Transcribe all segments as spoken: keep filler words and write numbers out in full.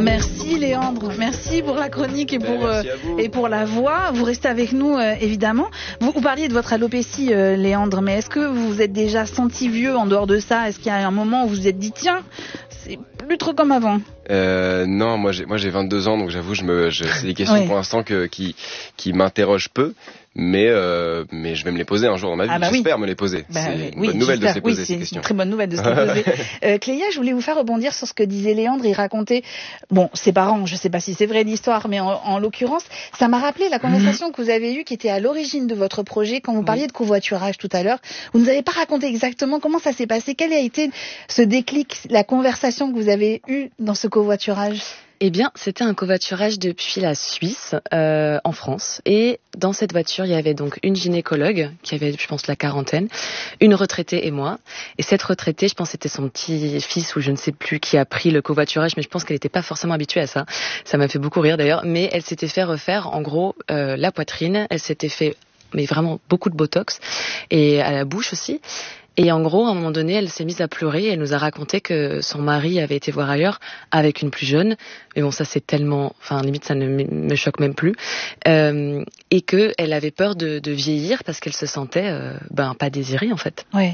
Merci Léandre, merci pour la chronique et pour, euh, et pour la voix. Vous restez avec nous euh, évidemment. Vous, vous parliez de votre alopécie euh, Léandre, mais est-ce que vous vous êtes déjà senti vieux en dehors de ça? Est-ce qu'il y a un moment où vous vous êtes dit tiens, c'est plus trop comme avant? Euh, non, moi j'ai moi j'ai vingt-deux ans, donc j'avoue, je me, je, c'est des questions Oui. pour l'instant que qui qui m'interrogent peu, mais euh, mais je vais me les poser un jour dans ma vie. Ah bah j'espère oui. me les poser. Bah, c'est une oui, bonne nouvelle de se les oui, poser c'est ces une questions. très bonne nouvelle de se les poser. euh, Clélia, je voulais vous faire rebondir sur ce que disait Léandre. Il racontait, bon, ses parents, je sais pas si c'est vrai l'histoire, mais en, en l'occurrence, ça m'a rappelé la conversation que vous avez eue qui était à l'origine de votre projet quand vous parliez oui. de covoiturage tout à l'heure. Vous nous avez pas raconté exactement comment ça s'est passé, quel a été ce déclic, la conversation que vous avez eue dans ce covoiturage. Eh bien, c'était un covoiturage depuis la Suisse, euh, en France. Et dans cette voiture, il y avait donc une gynécologue qui avait, je pense, la quarantaine, une retraitée et moi. Et cette retraitée, je pense, c'était son petit-fils ou je ne sais plus qui a pris le covoiturage, mais je pense qu'elle n'était pas forcément habituée à ça. Ça m'a fait beaucoup rire d'ailleurs. Mais elle s'était fait refaire, en gros, euh, la poitrine. Elle s'était fait, mais vraiment beaucoup de botox et à la bouche aussi. Et en gros, à un moment donné, elle s'est mise à pleurer et elle nous a raconté que son mari avait été voir ailleurs avec une plus jeune. Mais bon, ça c'est tellement... Enfin, limite, ça ne me choque même plus. Euh, et qu'elle avait peur de, de vieillir parce qu'elle se sentait euh, ben, pas désirée, en fait. Ouais.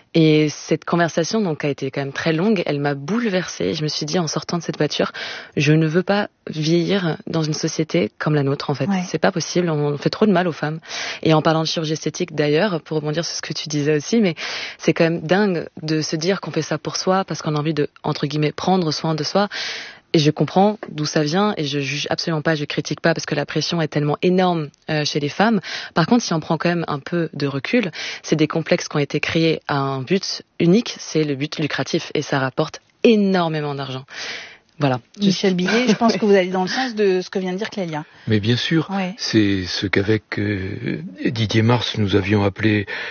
Et cette conversation donc a été quand même très longue. Elle m'a bouleversée. Je me suis dit en sortant de cette voiture, je ne veux pas vieillir dans une société comme la nôtre en fait. Ouais. C'est pas possible. On fait trop de mal aux femmes. Et en parlant de chirurgie esthétique d'ailleurs, pour rebondir sur ce que tu disais aussi, mais c'est quand même dingue de se dire qu'on fait ça pour soi parce qu'on a envie de entre guillemets prendre soin de soi. Et je comprends d'où ça vient et je juge absolument pas, je critique pas parce que la pression est tellement énorme euh, chez les femmes. Par contre, si on prend quand même un peu de recul, c'est des complexes qui ont été créés à un but unique, c'est le but lucratif et ça rapporte énormément d'argent. Voilà. Michel Billet, je pense que vous allez dans le sens de ce que vient de dire Clélia. Mais bien sûr, ouais. c'est ce qu'avec euh, Didier Mars nous avions appelé